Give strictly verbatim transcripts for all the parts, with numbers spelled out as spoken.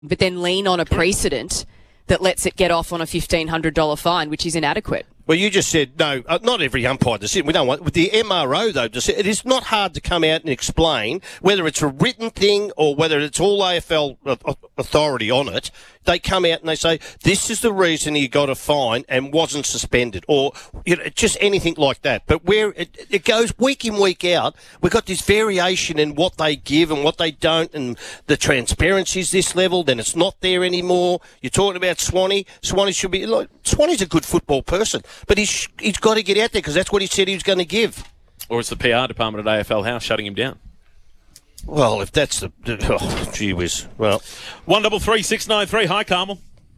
but then lean on a precedent that lets it get off on a fifteen hundred dollars fine, which is inadequate. Well, you just said, no, uh, not every umpire decision. We don't want, with the M R O, though, it is not hard to come out and explain whether it's a written thing or whether it's all A F L authority on it. They come out and they say, this is the reason he got a fine and wasn't suspended, or you know, just anything like that. But where it, it goes week in, week out, we've got this variation in what they give and what they don't, and the transparency is this level, then it's not there anymore. You're talking about Swanee. Swanee should be, like, Swanee's a good football person, but he's he's got to get out there because that's what he said he was going to give. Or it's the P R department at A F L House shutting him down. Well, if that's the... Oh, gee whiz. Well... one double three six nine three. Hi, Carmel.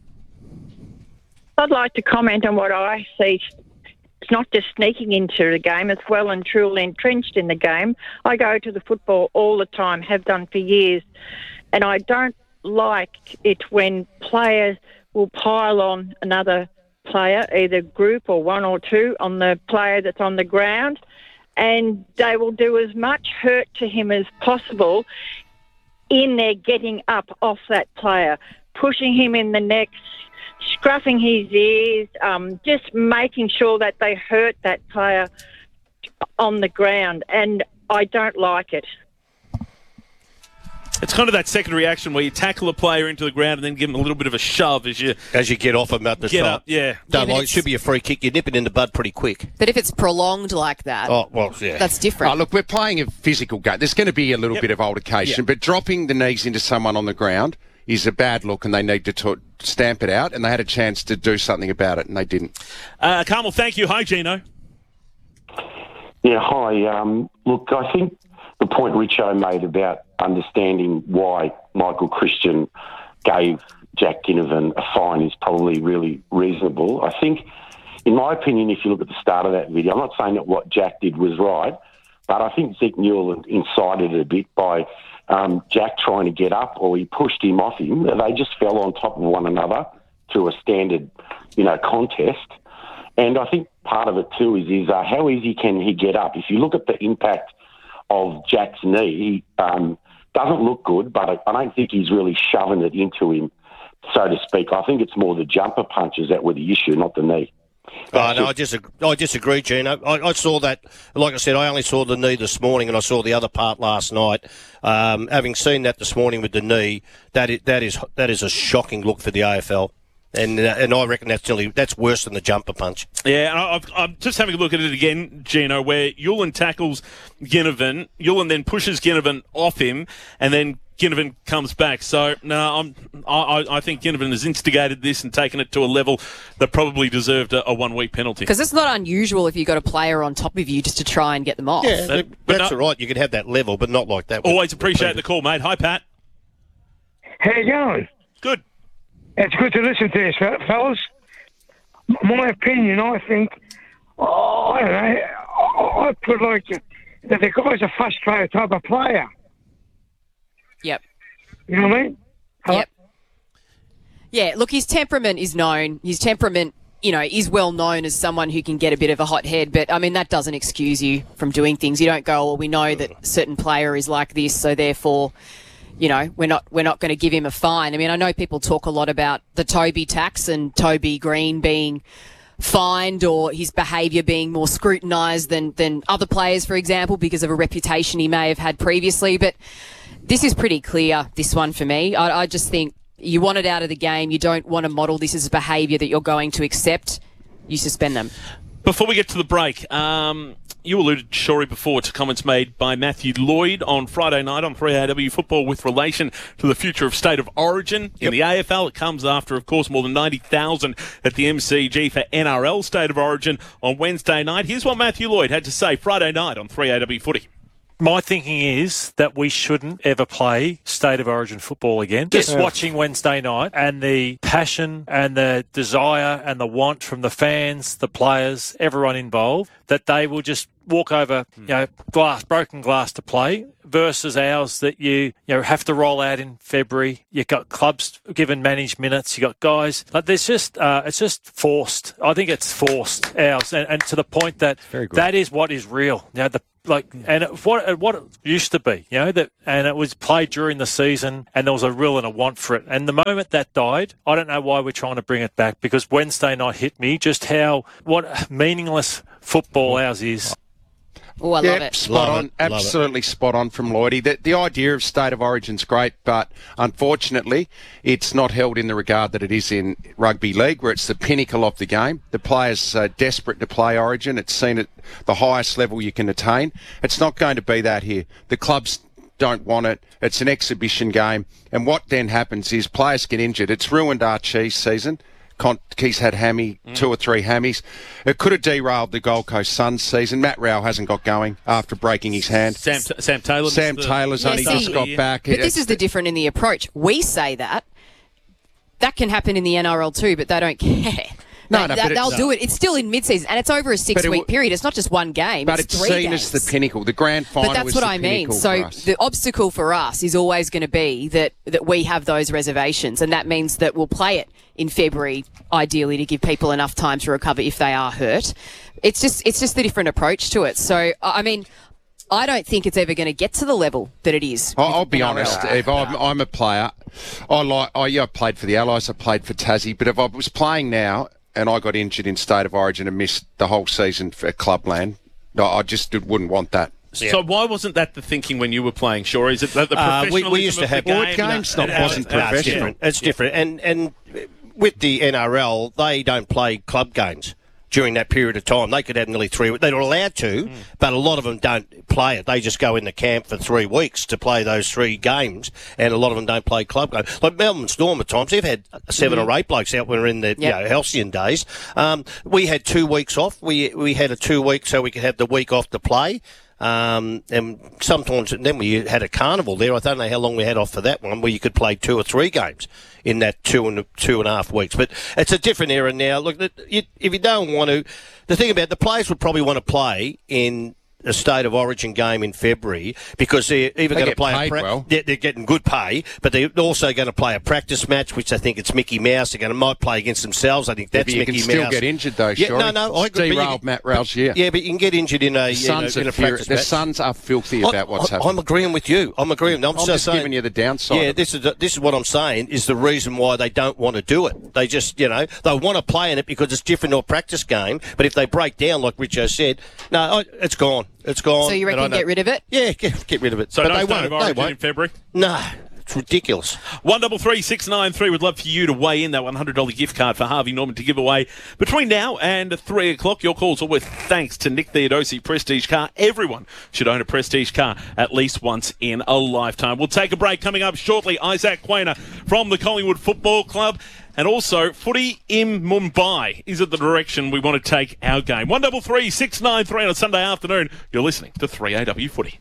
I'd like to comment on what I see. It's not just sneaking into the game, it's well and truly entrenched in the game. I go to the football all the time, have done for years, and I don't like it when players will pile on another player, either group or one or two, on the player that's on the ground, and they will do as much hurt to him as possible in their getting up off that player, pushing him in the neck, scruffing his ears, um, just making sure that they hurt that player on the ground, and I don't like it. It's kind of that secondary action where you tackle a player into the ground and then give him a little bit of a shove as you as you get off him at the get top. Up, yeah. Don't Yeah, like, it should be a free kick. You nip it in the bud pretty quick. But if it's prolonged like that, oh well, yeah, that's different. Oh, look, we're playing a physical game. There's going to be a little Yep. bit of altercation, Yep. but dropping the knees into someone on the ground is a bad look, and they need to t- stamp it out, and they had a chance to do something about it, and they didn't. Uh, Carmel, thank you. Hi, Gino. Yeah, hi. Um, look, I think the point Richo made about understanding why Michael Christian gave Jack Ginnivan a fine is probably really reasonable. I think, in my opinion, if you look at the start of that video, I'm not saying that what Jack did was right, but I think Zeke Newell incited it a bit by um, Jack trying to get up, or he pushed him off him. They just fell on top of one another through a standard, you know, contest. And I think part of it too is, is uh, how easy can he get up? If you look at the impact of Jack's knee, he um, doesn't look good, but I, I don't think he's really shoving it into him, so to speak. I think it's more the jumper punches that were the issue, not the knee. Oh, no, I disagree, I disagree, Gino. I, I saw that, like I said, I only saw the knee this morning and I saw the other part last night. Um, having seen that this morning with the knee, that is, that is, that is a shocking look for the A F L. And uh, and I reckon that's nearly, that's worse than the jumper punch. Yeah, and I've, I'm just having a look at it again, Gino, where Yulin tackles Ginnivan, Yulin then pushes Ginnivan off him, and then Ginnivan comes back. So, no, I'm, I, I think Ginnivan has instigated this and taken it to a level that probably deserved a, a one-week penalty. Because it's not unusual if you've got a player on top of you just to try and get them off. Yeah, But- but but that's no- all right. You could have that level, but not like that. with- Always with appreciate people. the call, mate. Hi, Pat. How you going? Good. It's good to listen to this, fe- fellas. M- My opinion, I think, oh, I don't know, I I put like that the guy's a frustrated type of player. Yep. You know what I mean? Hello? Yep. Yeah, look, his temperament is known. His temperament, you know, is well known as someone who can get a bit of a hot head. But, I mean, that doesn't excuse you from doing things. You don't go, well, we know that a certain player is like this, so therefore, you know, we're not we're not going to give him a fine. I mean, I know people talk a lot about the Toby tax and Toby Green being fined or his behaviour being more scrutinised than, than other players, for example, because of a reputation he may have had previously. But this is pretty clear, this one for me. I, I just think you want it out of the game. You don't want to model this as a behaviour that you're going to accept. You suspend them. Before we get to the break, um, you alluded, Shorey, before to comments made by Matthew Lloyd on Friday night on three A W Football with relation to the future of State of Origin in the A F L. It comes after, of course, more than ninety thousand at the M C G for N R L State of Origin on Wednesday night. Here's what Matthew Lloyd had to say Friday night on three A W Footy. My thinking is that we shouldn't ever play State of Origin football again. Just Yeah. watching Wednesday night and the passion and the desire and the want from the fans, the players, everyone involved, that they will just walk over, you know, glass, broken glass to play versus ours that you, you know, have to roll out in February. You've got clubs given managed minutes. You've got guys. Like there's just, uh, it's just forced. I think it's forced, ours. And, and to the point that that is what is real. You know, the Like, and it, what what it used to be, you know, that, and it was played during the season, and there was a will and a want for it. And the moment that died, I don't know why we're trying to bring it back, because Wednesday night hit me just how what meaningless football ours is. Oh, I yeah, love it. spot Love on. it. Love Absolutely spot on from Lloydie. The, the idea of State of Origin's great, but unfortunately, it's not held in the regard that it is in rugby league, where it's the pinnacle of the game. The players are desperate to play Origin. It's seen at the highest level you can attain. It's not going to be that here. The clubs don't want it. It's an exhibition game. And what then happens is players get injured. It's ruined Archie's season. He's had hammy, mm. two or three hammies. It could have derailed the Gold Coast Suns season. Matt Rowell hasn't got going after breaking his hand. Sam, Sam Taylor. Sam the, Taylor's yeah, only see, just got back. But this is the difference in the approach. We say that. That can happen in the N R L too, but they don't care. No, they, no, they, but they'll it's, do it. It's still in mid-season, and it's over a six-week w- period. It's not just one game. But it's, it's three seen games. as the pinnacle. The grand final But that's is what the I mean. pinnacle So for us. the obstacle for us is always going to be that, that we have those reservations, and that means that we'll play it in February, ideally, to give people enough time to recover if they are hurt. It's just it's just the different approach to it. So, I mean, I don't think it's ever going to get to the level that it is. I'll, I'll be N R L. honest. If I'm, I'm a player, I like. I, yeah, I played for the Allies. I played for Tassie. But if I was playing now and I got injured in State of Origin and missed the whole season for Clubland, no, I just wouldn't want that. Yeah. So why wasn't that the thinking when you were playing, Shaw? Is it the, the Uh, professionalism we, we used to of have the game? board games, not and- wasn't and- and- No, it's professional. different. It's different. And and with the N R L, they don't play club games during that period of time. They could have nearly three. They're allowed to, mm. but a lot of them don't play it. They just go into camp for three weeks to play those three games, and a lot of them don't play club games. Like Melbourne Storm at times, they've had seven mm. or eight blokes out when we were in the yep. you know, halcyon days. Um, we had two weeks off. We we had a two week so we could have the week off to play. Um, and sometimes then we had a carnival there. I don't know how long we had off for that one, where you could play two or three games in that two and two and a half weeks. But it's a different era now. Look, if you don't want to, the thing about the players would probably want to play in a State of Origin game in February because they're either They going to get play paid a pra- well. they're, they're getting good pay, but they're also going to play a practice match, which I think it's Mickey Mouse. They're going to might play against themselves. I think that's yeah, but Mickey you can Mouse. still get injured though. Yeah, Shorey. no, no, I agree. Derailed You- Matt Rowell's year. Yeah, but you can get injured in a, The Suns, in a, in are a furi- practice the match. Suns are filthy I- about what's I, happening. I'm agreeing with you. I'm agreeing. I'm, I'm just saying, giving you the downside. Yeah, of this is this is what I'm saying is the reason why they don't want to do it. They just, you know, they want to play in it because it's different to a practice game. But if they break down, like Richo said, no, I, it's gone. It's gone. So you And I reckon know- get rid of it? Yeah, get, get rid of it. So but no they State won't. of They Origin in won't. February? No, it's ridiculous. One double three six nine three. Would love for you to weigh in that one hundred dollar gift card for Harvey Norman to give away between now and three o'clock. Your calls always thanks to Nick Theodosi Prestige Car. Everyone should own a Prestige car at least once in a lifetime. We'll take a break. Coming up shortly, Isaac Quainer from the Collingwood Football Club. And also, footy in Mumbai is at the direction we want to take our game. One double three six nine three on a Sunday afternoon. You're listening to three A W Footy.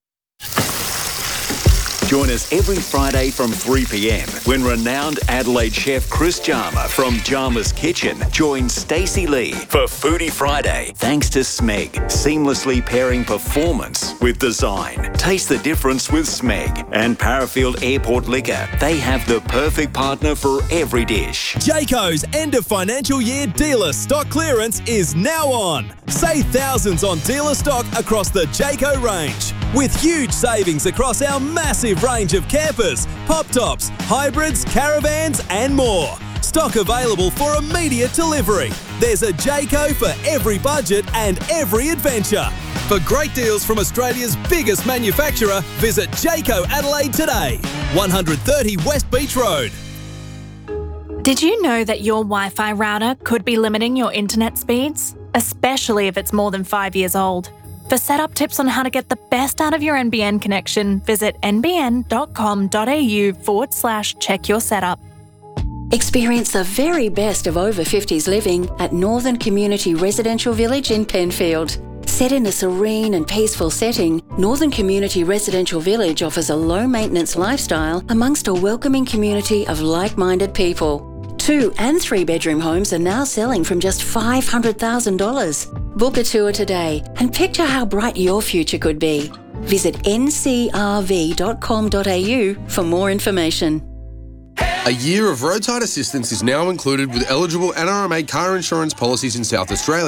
Join us every Friday from three p.m. when renowned Adelaide chef Chris Jarma from Jarma's Kitchen joins Stacey Lee for Foodie Friday. Thanks to Smeg, seamlessly pairing performance with design. Taste the difference with Smeg and Parafield Airport Liquor. They have the perfect partner for every dish. Jayco's end of financial year dealer stock clearance is now on. Save thousands on dealer stock across the Jayco range, with huge savings across our massive range of campers, pop-tops, hybrids, caravans and more. Stock available for immediate delivery. There's a Jayco for every budget and every adventure. For great deals from Australia's biggest manufacturer, visit Jayco Adelaide today. one thirty West Beach Road. Did you know that your Wi-Fi router could be limiting your internet speeds? Especially if it's more than five years old. For setup tips on how to get the best out of your N B N connection, visit nbn.com.au forward slash check your setup. Experience the very best of over fifties living at Northern Community Residential Village in Penfield. Set in a serene and peaceful setting, Northern Community Residential Village offers a low-maintenance lifestyle amongst a welcoming community of like-minded people. Two and three bedroom homes are now selling from just five hundred thousand dollars. Book a tour today and picture how bright your future could be. Visit n c r v dot com dot a u for more information. A year of roadside assistance is now included with eligible N R M A car insurance policies in South Australia.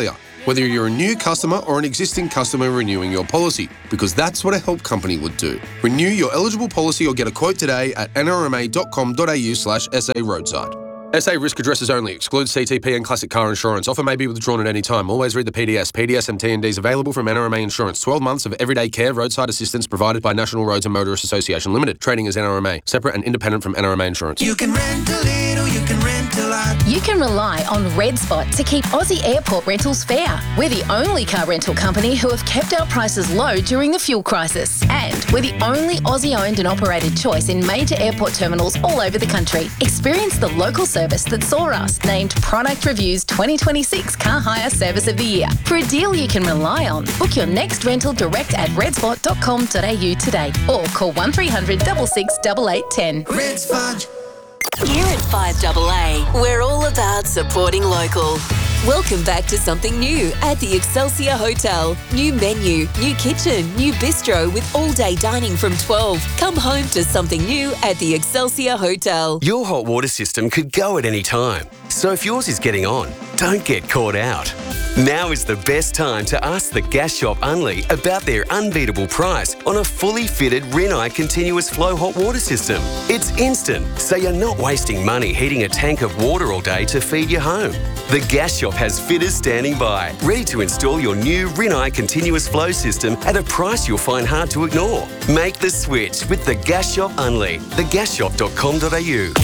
whether you're a new customer or an existing customer renewing your policy, because that's what a help company would do. Renew your eligible policy or get a quote today at n r m a dot com dot a u slash s a roadside. S A risk addresses only. Excludes C T P and classic car insurance. Offer may be withdrawn at any time. Always read the P D S. P D S and T and Ds available from N R M A Insurance. twelve months of everyday care, roadside assistance provided by National Roads and Motorists Association Limited. Trading as N R M A. Separate and independent from N R M A Insurance. You can rent a little, you can rent a lot. You can rely on Red Spot to keep Aussie airport rentals fair. We're the only car rental company who have kept our prices low during the fuel crisis. And we're the only Aussie-owned and operated choice in major airport terminals all over the country. Experience the local service that saw us named Product Review's twenty twenty-six Car Hire Service of the Year. For a deal you can rely on, book your next rental direct at redspot dot com dot a u today or call one three hundred six six eight eight one zero. Red Spot. Here at five A A, we're all about supporting local. Welcome back to something new at the Excelsior Hotel. New menu, new kitchen, new bistro with all-day dining from twelve. Come home to something new at the Excelsior Hotel. Your hot water system could go at any time. So if yours is getting on, don't get caught out. Now is the best time to ask the gas shop Unley about their unbeatable price on a fully fitted Rinnai continuous flow hot water system. It's instant, so you're not wasting money heating a tank of water all day to feed your home. The gas shop has fitters standing by, ready to install your new Rinnai continuous flow system at a price you'll find hard to ignore. Make the switch with the Gas Shop Unley, the gas shop dot com dot a u.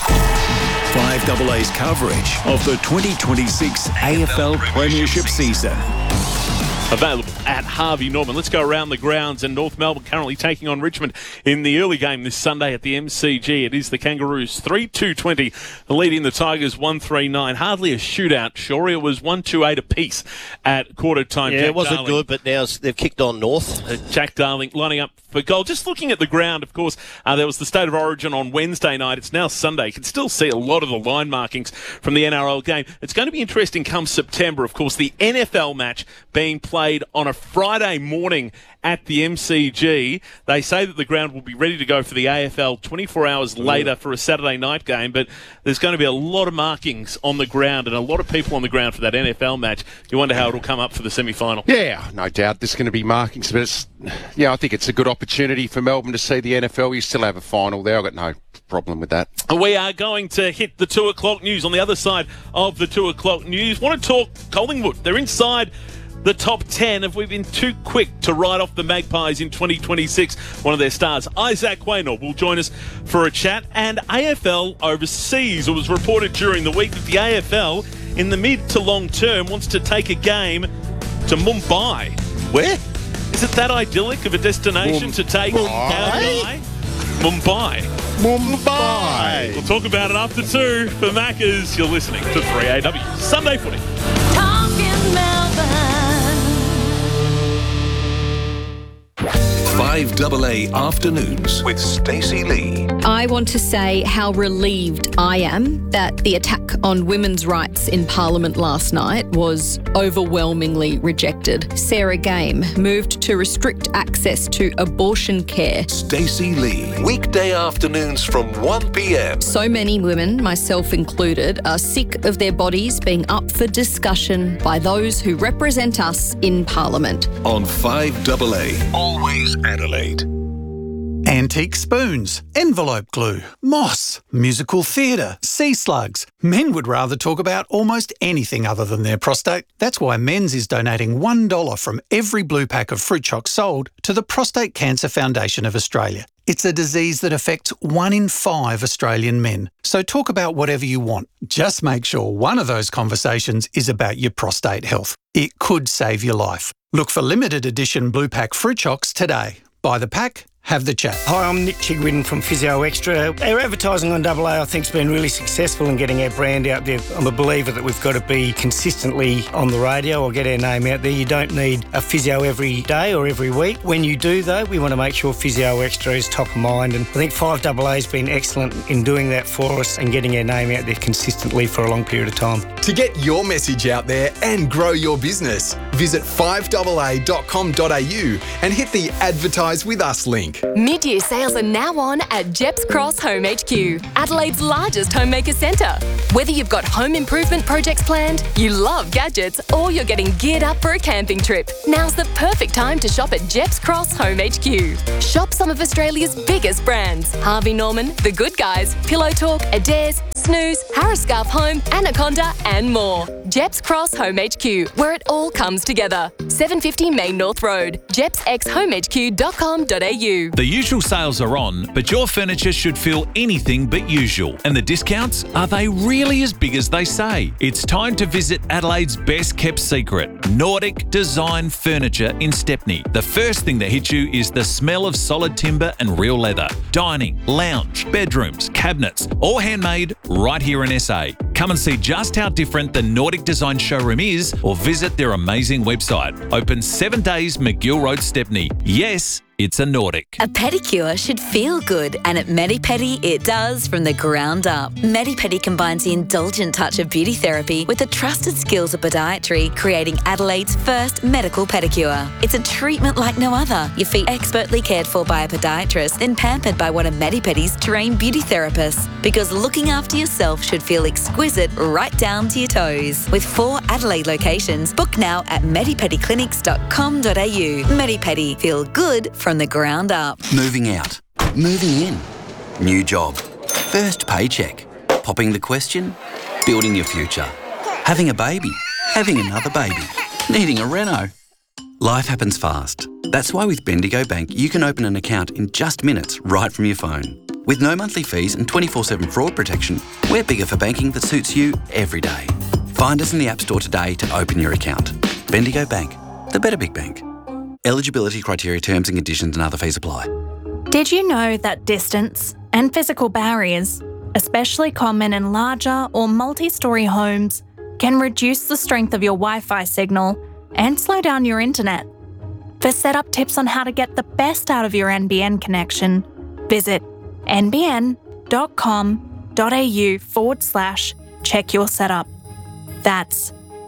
five A A's coverage of the twenty twenty-six A F L Premiership season. Available at Harvey Norman. Let's go around the grounds, and North Melbourne currently taking on Richmond in the early game this Sunday at the M C G. It is the Kangaroos three two twenty, leading the Tigers one three nine. Hardly a shootout, sure. It was one two eight apiece at quarter time. Yeah, Jack it wasn't Darling, good, but now they've kicked on North. Uh, Jack Darling lining up for goal. Just looking at the ground, of course, uh, there was the State of Origin on Wednesday night. It's now Sunday. You can still see a lot of the line markings from the N R L game. It's going to be interesting come September, of course, the N F L match being played on a Friday morning at the M C G. They say that the ground will be ready to go for the A F L twenty-four hours later for a Saturday night game, but there's going to be a lot of markings on the ground and a lot of people on the ground for that N F L match. You wonder how it'll come up for the semi-final. Yeah, no doubt there's going to be markings, but it's, yeah, I think it's a good opportunity for Melbourne to see the N F L. You still have a final there. I've got no problem with that. We are going to hit the two o'clock news. On the other side of the two o'clock news, want to talk Collingwood. They're inside the top ten. Have we been too quick to write off the Magpies in twenty twenty-six? One of their stars, Isaac Waynor, will join us for a chat. And A F L overseas. It was reported during the week that the A F L, in the mid to long term, wants to take a game to Mumbai. Where? Is it that idyllic of a destination Mum- to take Mumbai? our guy? Mumbai. Mumbai. We'll talk about it after two for Maccas. You're listening to three A W Sunday Footy. Talking Melbourne. five A A Afternoons with Stacey Lee. I want to say how relieved I am that the attack on women's rights in Parliament last night was overwhelmingly rejected. Sarah Game moved to restrict access to abortion care. Stacey Lee. Weekday afternoons from one p m. So many women, myself included, are sick of their bodies being up for discussion by those who represent us in Parliament. On five A A. Always Adelaide. Antique spoons, envelope glue, moss, musical theatre, sea slugs. Men would rather talk about almost anything other than their prostate. That's why Men's is donating one dollar from every blue pack of fruit chocs sold to the Prostate Cancer Foundation of Australia. It's a disease that affects one in five Australian men. So talk about whatever you want. Just make sure one of those conversations is about your prostate health. It could save your life. Look for limited edition blue pack fruit chocs today. Buy the pack, have the chat. Hi, I'm Nick Chigwin from Physio Extra. Our advertising on Double A, I think, has been really successful in getting our brand out there. I'm a believer that we've got to be consistently on the radio or get our name out there. You don't need a physio every day or every week. When you do, though, we want to make sure Physio Extra is top of mind. And I think five A A has been excellent in doing that for us and getting our name out there consistently for a long period of time. To get your message out there and grow your business, Visit five a a dot com dot a u and hit the Advertise with Us link. Mid-year sales are now on at Jeps Cross Home H Q, Adelaide's largest homemaker centre. Whether you've got home improvement projects planned, you love gadgets, or you're getting geared up for a camping trip, now's the perfect time to shop at Jeps Cross Home H Q. Shop some of Australia's biggest brands: Harvey Norman, The Good Guys, Pillow Talk, Adairs, Snooze, Harris Scarf Home, Anaconda and more. Jeps Cross Home H Q, where it all comes together. seven fifty Main North Road, jeps x home h q dot com dot a u. The usual sales are on, but your furniture should feel anything but usual. And the discounts, are they really as big as they say? It's time to visit Adelaide's best kept secret, Nordic Design Furniture in Stepney. The first thing that hits you is the smell of solid timber and real leather. Dining, lounge, bedrooms, cabinets, all handmade right here in S A. Come and see just how different the Nordic Design showroom is, or visit their amazing website. Open seven days, McGill Road, Stepney. Yes, it's a Nordic. A pedicure should feel good, and at Medipedi it does from the ground up. Medipedi combines the indulgent touch of beauty therapy with the trusted skills of podiatry, creating Adelaide's first medical pedicure. It's a treatment like no other. Your feet expertly cared for by a podiatrist, then pampered by one of Medipedi's trained beauty therapists. Because looking after yourself should feel exquisite right down to your toes. With four Adelaide locations, book now at medipedi clinics dot com dot a u. Medipedi, feel good from the ground up. Moving out. Moving in. New job. First paycheck. Popping the question. Building your future. Having a baby. Having another baby. Needing a reno. Life happens fast. That's why with Bendigo Bank you can open an account in just minutes right from your phone. With no monthly fees and twenty-four seven fraud protection, we're bigger for banking that suits you every day. Find us in the App Store today to open your account. Bendigo Bank. The better big bank. Eligibility criteria, terms and conditions and other fees apply. Did you know that distance and physical barriers, especially common in larger or multi-storey homes, can reduce the strength of your Wi-Fi signal and slow down your internet? For setup tips on how to get the best out of your N B N connection, visit nbn.com.au forward slash check your setup. That's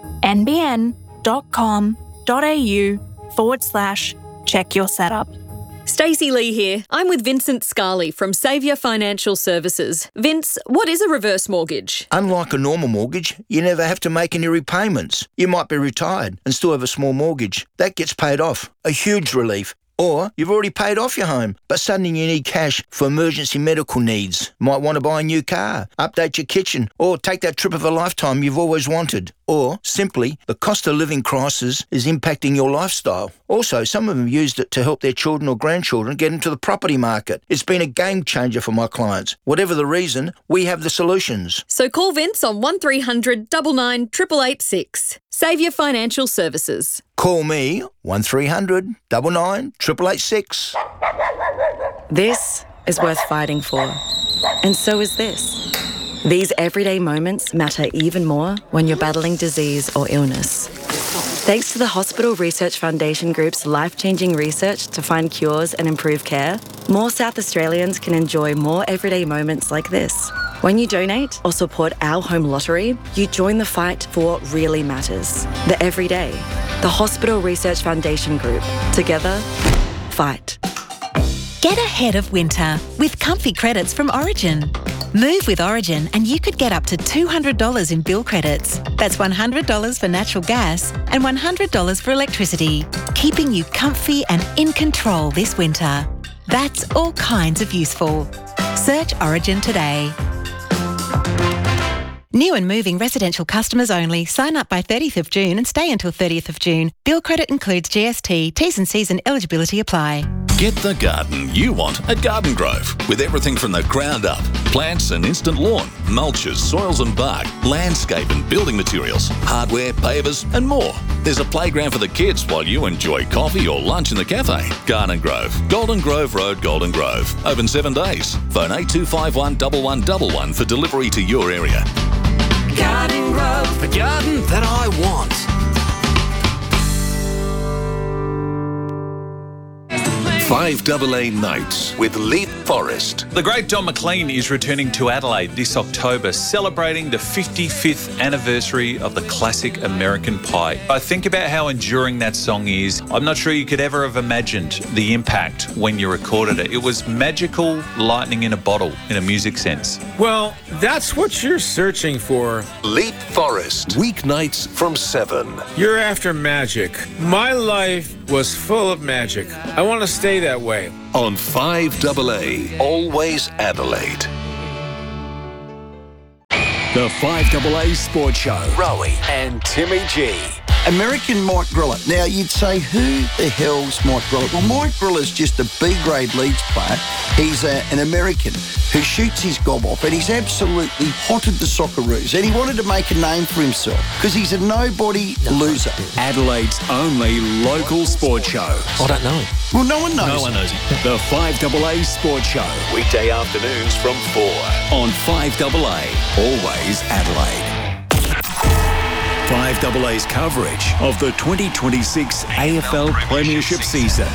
nbn.com.au forward slash check your setup. Stacey Lee here. I'm with Vincent Scarley from Saviour Financial Services. Vince, what is a reverse mortgage? Unlike a normal mortgage, you never have to make any repayments. You might be retired and still have a small mortgage. That gets paid off. A huge relief. Or you've already paid off your home, but suddenly you need cash for emergency medical needs. Might want to buy a new car, update your kitchen, or take that trip of a lifetime you've always wanted. Or, simply, the cost of living crisis is impacting your lifestyle. Also, some of them used it to help their children or grandchildren get into the property market. It's been a game changer for my clients. Whatever the reason, we have the solutions. So call Vince on one three hundred nine nine eight eight eight six. Saviour Financial Services. Call me, one three hundred nine nine eight eight eight six. This is worth fighting for. And so is this. These everyday moments matter even more when you're battling disease or illness. Thanks to the Hospital Research Foundation Group's life-changing research to find cures and improve care, more South Australians can enjoy more everyday moments like this. When you donate or support our home lottery, you join the fight for what really matters. The everyday. The Hospital Research Foundation Group. Together, fight. Get ahead of winter with comfy credits from Origin. Move with Origin and you could get up to two hundred dollars in bill credits. That's one hundred dollars for natural gas and one hundred dollars for electricity, keeping you comfy and in control this winter. That's all kinds of useful. Search Origin today. New and moving residential customers only. Sign up by thirtieth of June and stay until thirtieth of June. Bill credit includes G S T. T's and C's and eligibility apply. Get the garden you want at Garden Grove with everything from the ground up. Plants and instant lawn, mulches, soils and bark, landscape and building materials, hardware, pavers and more. There's a playground for the kids while you enjoy coffee or lunch in the cafe. Garden Grove, Golden Grove Road, Golden Grove. Open seven days. Phone eight two five one one one one one for delivery to your area. Garden Grove, the garden that I want. five A A Nights with Leap Forest. The great Don McLean is returning to Adelaide this October, celebrating the fifty-fifth anniversary of the classic American Pie. I think about how enduring that song is. I'm not sure you could ever have imagined the impact when you recorded it. It was magical lightning in a bottle, in a music sense. Well, that's what you're searching for. Leap Forest, weeknights from seven. You're after magic. My life was full of magic. I want to stay that way. On five A A, always Adelaide. The five A A Sports Show. Rowie and Timmy G. American Mike Griller. Now, you'd say, who the hell's Mike Griller? Well, Mike Griller's just a B-grade Leeds player. He's a, an American who shoots his gob off, and he's absolutely hotted the Socceroos, and he wanted to make a name for himself because he's a nobody loser. Adelaide's only local sports show. I don't know him. Well, no one knows No one him. knows him. The five A A Sports Show. Weekday afternoons from four on five A A, always Adelaide. five A A's coverage of the twenty twenty-six A F L Premiership season.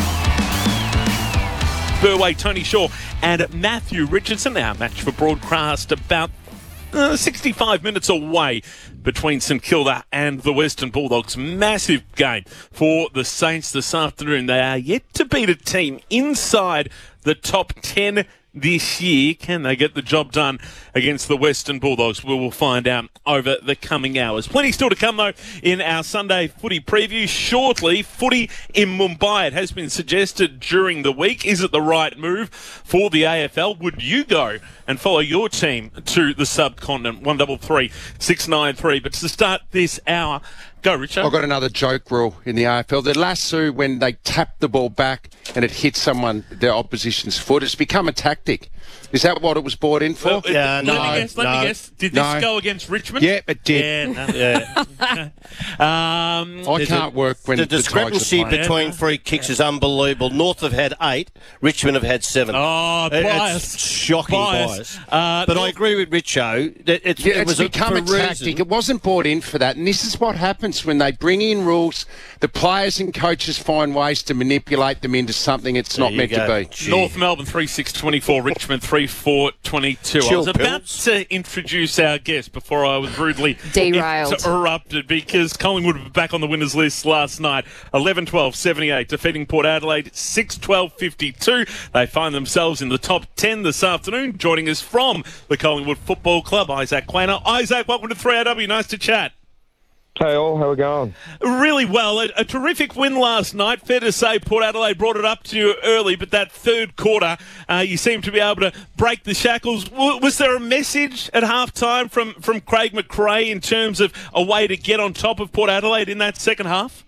Burway, Tony Shaw and Matthew Richardson. Our match for broadcast about uh, sixty-five minutes away between St Kilda and the Western Bulldogs. Massive game for the Saints this afternoon. They are yet to beat a team inside the top ten this year. Can they get the job done against the Western Bulldogs? We will find out over the coming hours. Plenty still to come, though, in our Sunday footy preview. Shortly, footy in Mumbai. It has been suggested during the week. Is it the right move for the A F L? Would you go and follow your team to the subcontinent? one double three six nine three. But to start this hour, go, Richard. I've got another joke rule in the A F L. The lasso, when they tap the ball back and it hits someone, their opposition's foot, it's become a tactic. Is that what it was brought in for? Well, it- Yeah, let no, me guess. Let no, me guess. Did no. this go against Richmond? Yeah, it did. Yeah, no. Yeah. um, I can't work when The the Tigers discrepancy are playing. between free kicks is unbelievable. North have had eight, Richmond have had seven. Oh, It- bias. It's shocking Bias. bias. Uh, but I North- agree with Richo that it's, Yeah, it it's was a, become for a, reason. tactic. It wasn't brought in for that. And this is what happens when they bring in rules. The players and coaches find ways to manipulate them into something it's not you meant go. to be. Gee. North Melbourne three six twenty-four, Richmond three four twenty-two. I Chill was about pills. to introduce our guest before I was rudely Derailed. interrupted because Collingwood were back on the winners list last night. eleven twelve seventy-eight, defeating Port Adelaide six twelve fifty-two. They find themselves in the top ten this afternoon. Joining us from the Collingwood Football Club, Isaac Quainer. Isaac, welcome to three A W. Nice to chat. Hey all, how we going? Really well. A, a terrific win last night. Fair to say Port Adelaide brought it up to you early, but that third quarter, uh, you seem to be able to break the shackles. W- was there a message at half-time from, from Craig McRae in terms of a way to get on top of Port Adelaide in that second half?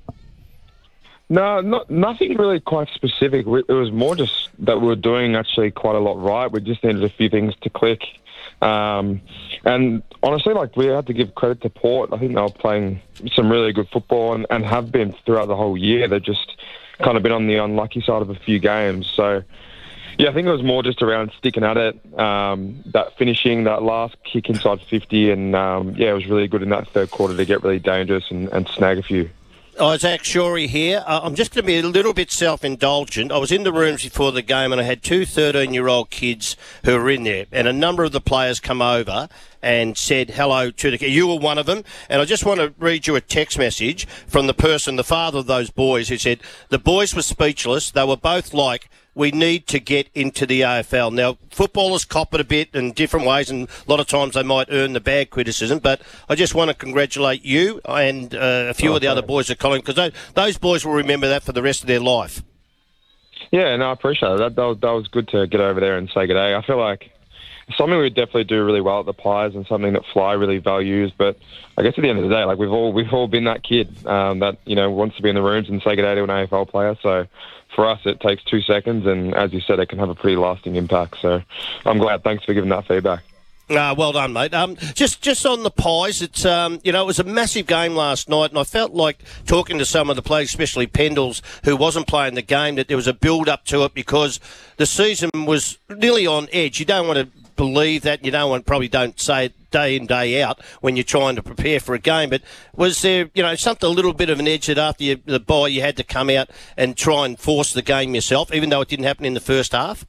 No, not, nothing really quite specific. We- It was more just that we were doing actually quite a lot right. We just needed a few things to click. Um, and honestly, like, we had to give credit to Port. I think they were playing some really good football and, and have been throughout the whole year. They've just kind of been on the unlucky side of a few games. So, yeah, I think it was more just around sticking at it, um, that finishing, that last kick inside fifty. And, um, yeah, it was really good in that third quarter to get really dangerous and, and snag a few. Isaac Shorey here. Uh, I'm just going to be a little bit self-indulgent. I was in the rooms before the game and I had two thirteen-year-old kids who were in there, and a number of the players come over and said hello to the kids. You were one of them, and I just want to read you a text message from the person, the father of those boys, who said, the boys were speechless. They were both like, we need to get into the A F L. Now, footballers cop it a bit in different ways, and a lot of times they might earn the bad criticism, but I just want to congratulate you and uh, a few Oh, of the other thanks. boys at Collingwood, because those, those boys will remember that for the rest of their life. Yeah, no, I appreciate it. That, that, was, that was good to get over there and say good day. I feel like it's something we definitely do really well at the Pies and something that Fly really values. But I guess at the end of the day, like, we've all we've all been that kid um, that, you know, wants to be in the rooms and say good day to an A F L player. So for us, it takes two seconds, and as you said, it can have a pretty lasting impact. So I'm glad. Thanks for giving that feedback. Uh, well done, mate. Um, just just on the Pies, it's um, you know, it was a massive game last night, and I felt like talking to some of the players, especially Pendles, who wasn't playing the game, that there was a build up to it because the season was nearly on edge. You don't want to believe that. You don't want, probably don't say it day in, day out when you're trying to prepare for a game. But was there, you know, something a little bit of an edge that after you, the bye you had to come out and try and force the game yourself, even though it didn't happen in the first half?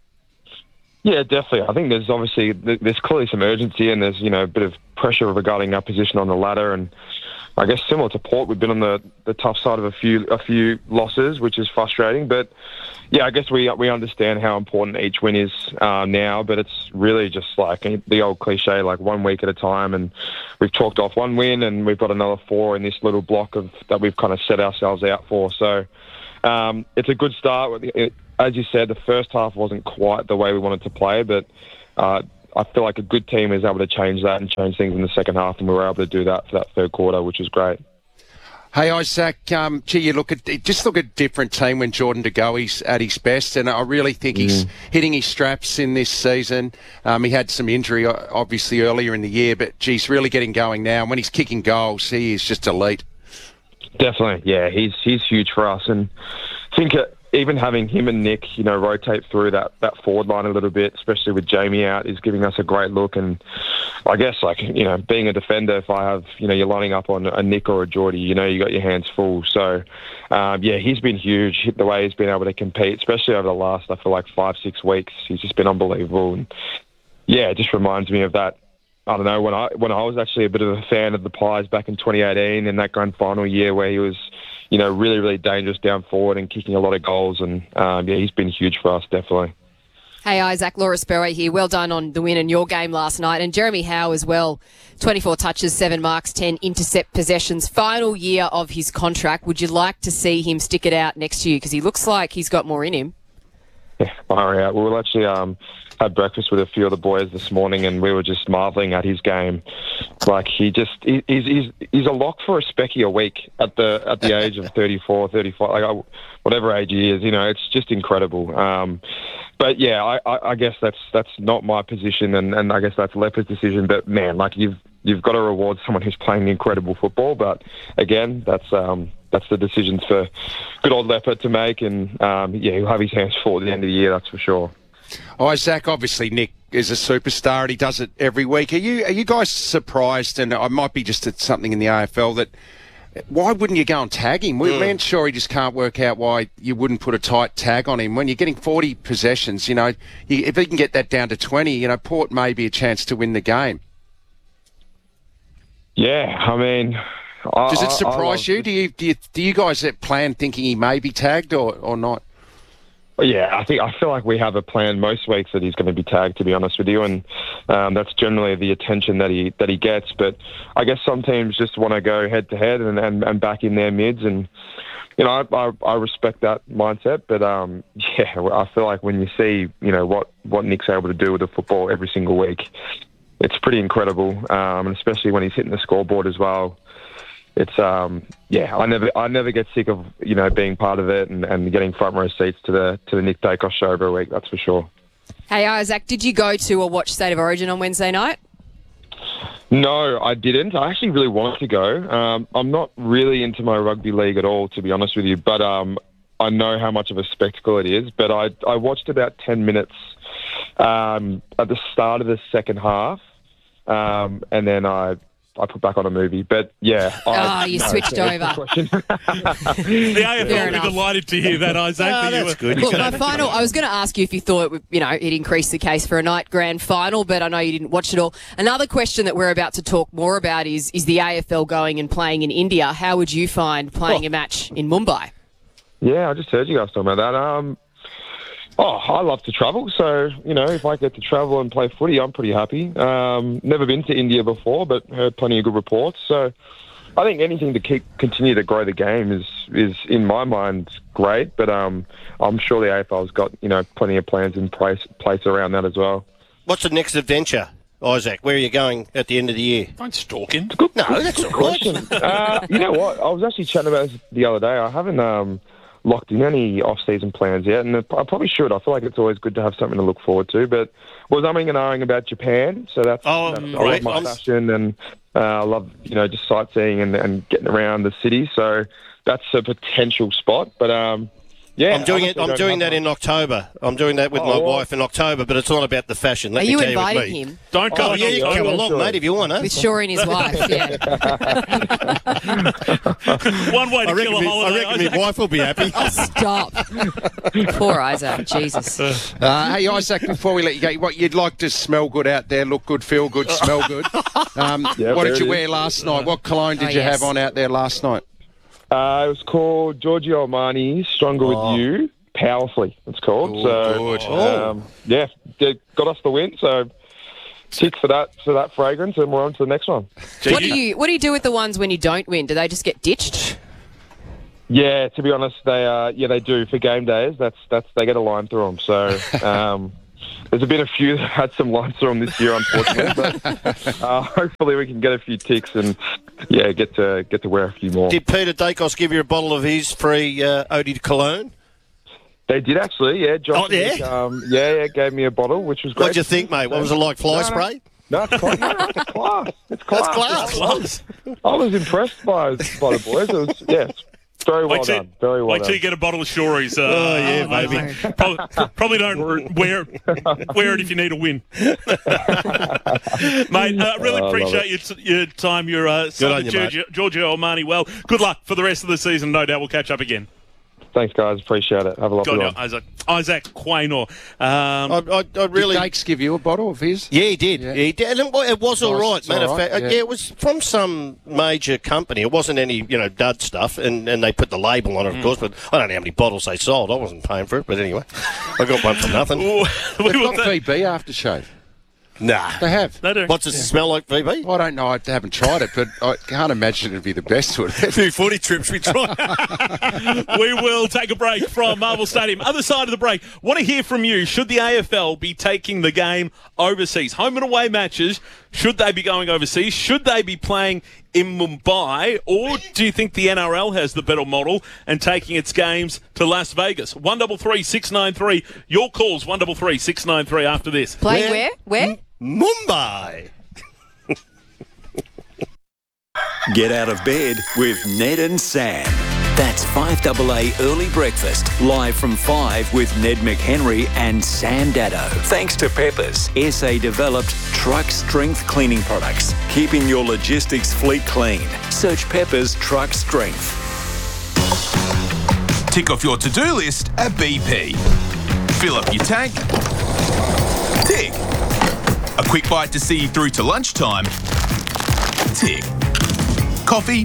Yeah, definitely. I think there's obviously there's clearly some urgency and there's, you know, a bit of pressure regarding our position on the ladder. And I guess similar to Port, we've been on the, the tough side of a few a few losses, which is frustrating. But yeah, I guess we we understand how important each win is uh, now. But it's really just like the old cliche, like one week at a time. And we've chalked off one win, and we've got another four in this little block of that we've kind of set ourselves out for. So um, it's a good start. It, as you said, the first half wasn't quite the way we wanted to play, but uh, I feel like a good team is able to change that and change things in the second half, and we were able to do that for that third quarter, which was great. Hey, Isaac, um, gee, you look at just look at a different team when Jordan De Goey's at his best, and I really think mm. he's hitting his straps in this season. Um, he had some injury, obviously, earlier in the year, but, gee, he's really getting going now. And when he's kicking goals, he is just elite. Definitely, yeah, he's he's huge for us, and I think it, even having him and Nick, you know, rotate through that, that forward line a little bit, especially with Jamie out, is giving us a great look. And I guess, like, you know, being a defender, if I have, you know, you're lining up on a Nick or a Geordie, you know, you got your hands full. So, um, yeah, he's been huge, the way he's been able to compete, especially over the last, I feel like, five, six weeks. He's just been unbelievable. And, yeah, it just reminds me of that. I don't know, when I when I was actually a bit of a fan of the Pies back in twenty eighteen in that grand final year where he was, you know, really, really dangerous down forward and kicking a lot of goals. And, um, yeah, he's been huge for us, definitely. Hey, Isaac, Laura Sperry here. Well done on the win in your game last night. And Jeremy Howe as well. twenty-four touches, seven marks, ten intercept possessions. Final year of his contract. Would you like to see him stick it out next year? Because he looks like he's got more in him. Yeah, far out. We'll actually um, had breakfast with a few of the boys this morning, and we were just marvelling at his game. Like, he just he, he's he's he's a lock for a specky a week at the at the age of thirty-four, thirty-five, like whatever age he is. You know, it's just incredible. Um, but yeah, I, I, I guess that's that's not my position, and, and I guess that's Leopard's decision. But man, like you've you've got to reward someone who's playing incredible football. But again, that's um. That's the decisions for good old Leopard to make, and um, yeah, he'll have his hands full at the end of the year, that's for sure. Isaac, obviously Nick is a superstar and he does it every week. Are you are you guys surprised, and I might be just at something in the A F L, that why wouldn't you go and tag him? We, mm. Man, sure, he just can't work out why you wouldn't put a tight tag on him. When you're getting forty possessions, you know, you, if he can get that down to twenty, you know, Port may be a chance to win the game. Yeah, I mean... Does it I, surprise I you? Do you do you do you guys plan thinking he may be tagged or, or not? Well, yeah, I think I feel like we have a plan most weeks that he's going to be tagged, to be honest with you, and um, that's generally the attention that he that he gets. But I guess some teams just want to go head to head and, and, and back in their mids, and you know I, I, I respect that mindset. But um, yeah, I feel like when you see you know what, what Nick's able to do with the football every single week, it's pretty incredible, um, and especially when he's hitting the scoreboard as well. It's um yeah I never I never get sick of you know being part of it and, and getting front row seats to the to the Nick Dacos show every week, that's for sure. Hey Isaac, did you go to or watch State of Origin on Wednesday night? No, I didn't. I actually really wanted to go. Um, I'm not really into my rugby league at all, to be honest with you, but um I know how much of a spectacle it is. But I I watched about ten minutes um at the start of the second half, um and then I. I put back on a movie, but yeah. Oh, I, you no, switched over. The A F L will be delighted to hear that, Isaac. Oh, that's good. Look, my final, I was going to ask you if you thought it would, you know, it increased the case for a night grand final, but I know you didn't watch it all. Another question that we're about to talk more about is is the A F L going and playing in India. How would you find playing oh. a match in Mumbai? Yeah, I just heard you guys talking about that. Um, Oh, I love to travel, so, you know, if I get to travel and play footy, I'm pretty happy. Um, never been to India before, but heard plenty of good reports. So I think anything to keep continue to grow the game is, is in my mind, great. But um, I'm sure the A F L's got, you know, plenty of plans in place, place around that as well. What's the next adventure, Isaac? Where are you going at the end of the year? Don't stalk him. No, that's good all right. question. uh, you know what? I was actually chatting about this the other day. I haven't... Um, locked in any off-season plans yet, and I probably should. I feel like it's always good to have something to look forward to, but was umming and ahhing about Japan, so that's, oh, that's great. I love my fashion, and uh, I love, you know, just sightseeing and, and getting around the city, so that's a potential spot, but um, Yeah, I'm doing it. honestly, I'm don't doing have that one. in October. I'm doing that with Oh, my well. wife in October, but it's not about the fashion. Let Are me you tell you inviting with me. him? Don't go Oh, in yeah, you can come October. along, mate, if you want to. With Shorey and his wife, yeah. One way to I reckon, kill a me, holiday. I reckon Isaac. my wife will be happy. Oh, stop. Poor Isaac, Jesus. Uh, hey, Isaac, before we let you go, what you'd like to smell good out there, look good, feel good, smell good. Um, Yeah, what did there you it wear is. last night? What cologne did Oh, you yes. have on out there last night? Uh, it was called Giorgio Armani, Stronger Oh. With You, Powerfully, it's called. Good, so, good. Um, yeah, they got us the win, so tick for that for that fragrance, and we're on to the next one. What do you What do you do with the ones when you don't win? Do they just get ditched? Yeah, to be honest, they uh, yeah they do for game days. That's that's they get a line through them. So um, there's a bit of few that had some lines through them this year, unfortunately. But uh, hopefully we can get a few ticks and yeah get to get to wear a few more. Did Peter Dacos give you a bottle of his free uh, Eau de Cologne? They did actually, yeah. Josh, Oh, yeah? Um, yeah, yeah, gave me a bottle, which was great. What'd you think, mate? What was it like, fly No, no. spray? No, it's class. No, it's class. It's class. That's class. It's class. I was impressed by by the boys. It was, yeah, it's very well Wait till- done. Very well Wait till done. you get a bottle of Shorey's. Uh, Oh, yeah, uh, baby. Isaac. Probably, probably don't wear it, wear it if you need a win. Mate, uh, really Oh, I love appreciate your, t- your time. You're uh, son on of you, Giorgio, Giorgio Armani. Well, good luck for the rest of the season. No doubt we'll catch up again. Thanks, guys. Appreciate it. Have a lovely Good on one. you, Isaac. Isaac Quaynor. Um, I, I, I really. Did Dakes give you a bottle of his? Yeah, he did. Yeah. He did. And it, it was all Nice, right. it's Matter all of right, fact, yeah. yeah, it was from some major company. It wasn't any, you know, dud stuff, and, and they put the label on it, of course. But I don't know how many bottles they sold. I wasn't paying for it, but anyway, I got one for nothing. we They've will got V B aftershave. Nah, They have. They do. What's does it smell like, V B? I don't know. I haven't tried it, but I can't imagine it'd be the best, would it? Two footy trips we tried. We will take a break from Marvel Stadium. Other side of the break, want to hear from you. Should the A F L be taking the game overseas? Home and away matches, should they be going overseas? Should they be playing in Mumbai? Or do you think the N R L has the better model and taking its games to Las Vegas? one three three six nine three. Your calls, one three three six nine three after this. Playing where? Where? Mumbai. Get out of bed with Ned and Sam. That's five A A Early Breakfast, live from five with Ned McHenry and Sam Daddo. Thanks to Peppers, S A-developed truck strength cleaning products, keeping your logistics fleet clean. Search Peppers Truck Strength. Tick off your to-do list at B P. Fill up your tank. Tick. A quick bite to see you through to lunchtime. Tick. Coffee.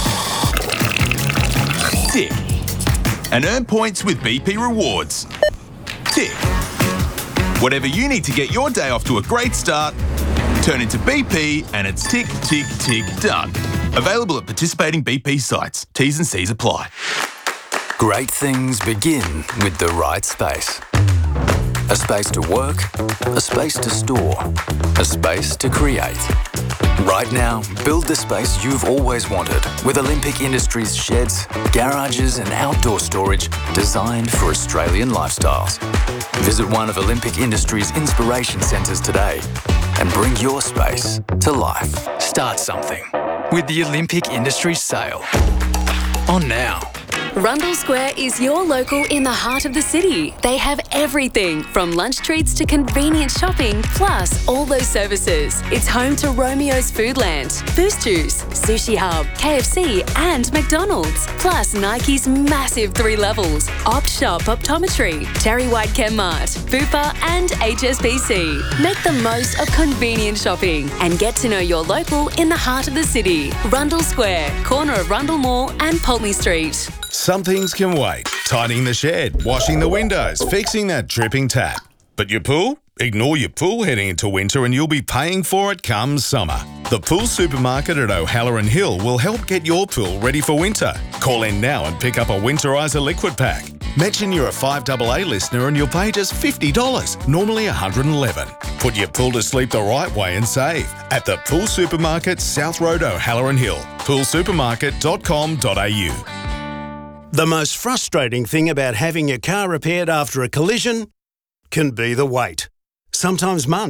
Tick. And earn points with B P Rewards. Tick. Whatever you need to get your day off to a great start, turn into B P and it's tick, tick, tick, done. Available at participating B P sites. T's and C's apply. Great things begin with the right space. A space to work, a space to store, a space to create. Right now, build the space you've always wanted with Olympic Industries sheds, garages and outdoor storage designed for Australian lifestyles. Visit one of Olympic Industries' inspiration centres today and bring your space to life. Start something with the Olympic Industries sale. On now. Rundle Square is your local in the heart of the city. They have everything from lunch treats to convenient shopping, plus all those services. It's home to Romeo's Foodland, Boost Juice, Sushi Hub, K F C and McDonald's. Plus Nike's massive three levels, Opt Shop Optometry, Terry White Chemmart, Bupa and H S B C. Make the most of convenient shopping and get to know your local in the heart of the city. Rundle Square, corner of Rundle Mall and Pulteney Street. Some things can wait. Tidying the shed, washing the windows, fixing that dripping tap. But your pool? Ignore your pool heading into winter and you'll be paying for it come summer. The Pool Supermarket at O'Halloran Hill will help get your pool ready for winter. Call in now and pick up a Winterizer liquid pack. Mention you're a five A A listener and you'll pay just fifty dollars, normally one hundred eleven dollars. Put your pool to sleep the right way and save at the Pool Supermarket, South Road, O'Halloran Hill. pool supermarket dot com dot a u. The most frustrating thing about having your car repaired after a collision can be the wait. Sometimes months,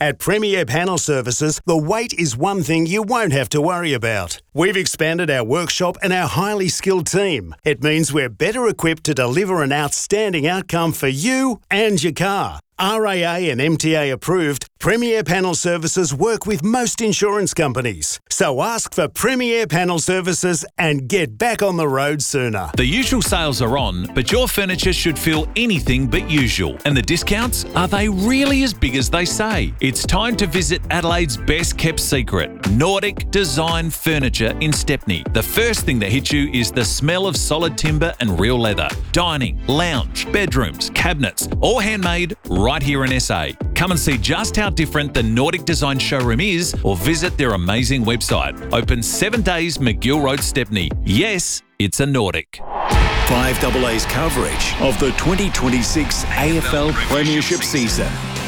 At Premier Panel Services, the wait is one thing you won't have to worry about. We've expanded our workshop and our highly skilled team. It means we're better equipped to deliver an outstanding outcome for you and your car. R A A and M T A approved, Premier Panel Services work with most insurance companies. So ask for Premier Panel Services and get back on the road sooner. The usual sales are on, but your furniture should feel anything but usual. And the discounts, are they really as big as they say? It's time to visit Adelaide's best kept secret, Nordic Design Furniture in Stepney. The first thing that hits you is the smell of solid timber and real leather. Dining, lounge, bedrooms, cabinets, all handmade right here in S A. Come and see just how different the Nordic Design showroom is, or visit their amazing website. Open seven days, McGill Road, Stepney. Yes, it's a Nordic. five A A's coverage of the twenty twenty-six A F L Premiership season.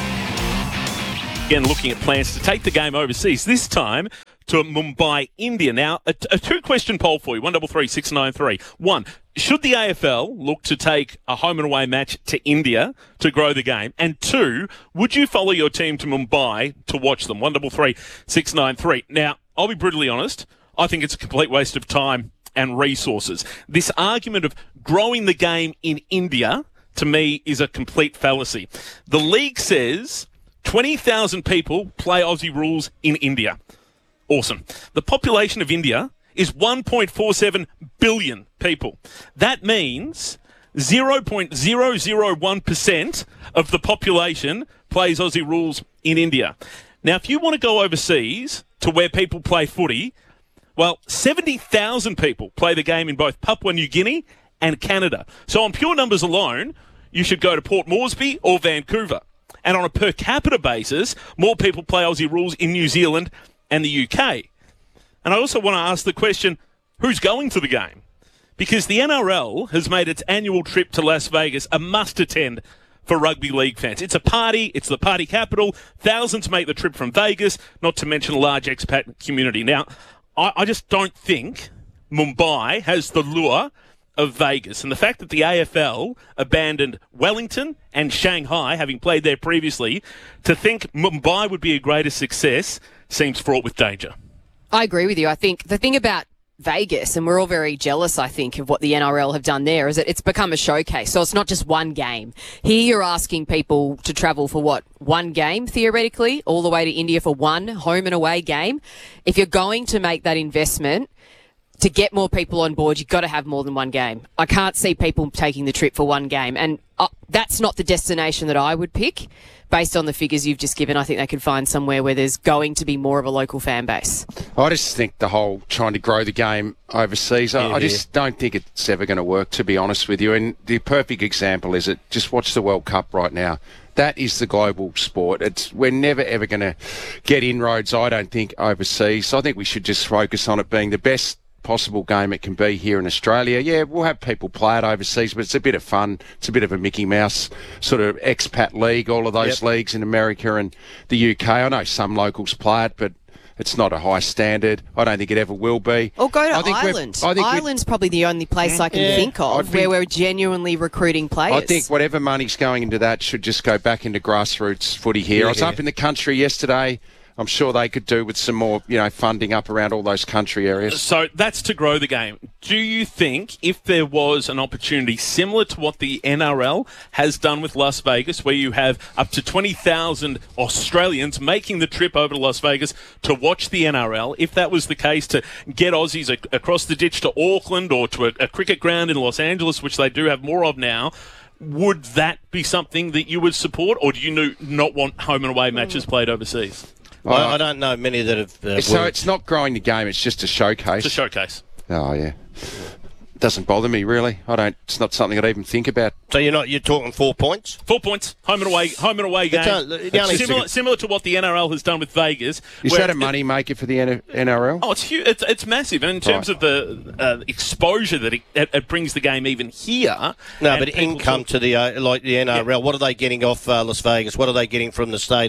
Again, looking at plans to take the game overseas, this time to Mumbai, India. Now, a, a two-question poll for you, one double three six nine three. One, should the A F L look to take a home and away match to India to grow the game? And two, would you follow your team to Mumbai to watch them? one double three six nine three. Now, I'll be brutally honest, I think it's a complete waste of time and resources. This argument of growing the game in India, to me, is a complete fallacy. The league says twenty thousand people play Aussie rules in India. Awesome. The population of India is one point four seven billion people. That means zero point zero zero one percent of the population plays Aussie rules in India. Now, if you want to go overseas to where people play footy, well, seventy thousand people play the game in both Papua New Guinea and Canada. So on pure numbers alone, you should go to Port Moresby or Vancouver. And on a per capita basis, more people play Aussie rules in New Zealand and the U K. And I also want to ask the question, who's going to the game? Because the N R L has made its annual trip to Las Vegas a must-attend for rugby league fans. It's a party. It's the party capital. Thousands make the trip from Vegas, not to mention a large expat community. Now, I, I just don't think Mumbai has the lure of Vegas. And the fact that the A F L abandoned Wellington and Shanghai, having played there previously, to think Mumbai would be a greater success seems fraught with danger. I agree with you. I think the thing about Vegas, and we're all very jealous, I think, of what the N R L have done there, is that it's become a showcase. So it's not just one game. Here you're asking people to travel for what? One game, theoretically, all the way to India for one home and away game. If you're going to make that investment, to get more people on board, you've got to have more than one game. I can't see people taking the trip for one game. And uh, that's not the destination that I would pick. Based on the figures you've just given, I think they could find somewhere where there's going to be more of a local fan base. I just think the whole trying to grow the game overseas, I, Yeah, I just yeah. don't think it's ever going to work, to be honest with you. And the perfect example is it. Just watch the World Cup right now. That is the global sport. It's we're never, ever going to get inroads, I don't think, overseas. So I think we should just focus on it being the best possible game it can be here in Australia. Yeah, we'll have people play it overseas, but it's a bit of fun. It's a bit of a Mickey Mouse sort of expat league, all of those Yep. leagues in America and the U K. I know some locals play it, but it's not a high standard. I don't think it ever will be. Or go to I think we're- Ireland. I think we're- Ireland's probably the only place I can Yeah. think of I'd be- where we're genuinely recruiting players. I think whatever money's going into that should just go back into grassroots footy here. Yeah, I was yeah. up in the country yesterday. I'm sure they could do with some more, you know, funding up around all those country areas. So that's to grow the game. Do you think if there was an opportunity similar to what the N R L has done with Las Vegas, where you have up to twenty thousand Australians making the trip over to Las Vegas to watch the N R L, if that was the case, to get Aussies ac- across the ditch to Auckland or to a, a cricket ground in Los Angeles, which they do have more of now, would that be something that you would support, or do you no- not want home and away matches played overseas? Well, I don't know many that have. Uh, so worked. it's not growing the game; it's just a showcase. It's a showcase. Oh yeah, doesn't bother me really. I don't. It's not something I'd even think about. So you're not. You're talking four points. Four points, home and away, home and away game. It's only- the only- Similar, similar to what the N R L has done with Vegas. Is where that a it- money maker for the N- NRL? Oh, it's huge. It's, it's massive, and in terms Right. of the uh, exposure that it, it, it brings the game even here. No, and but people income talk- to the uh, like the N R L. What are they getting off uh, Las Vegas? What are they getting from the state of?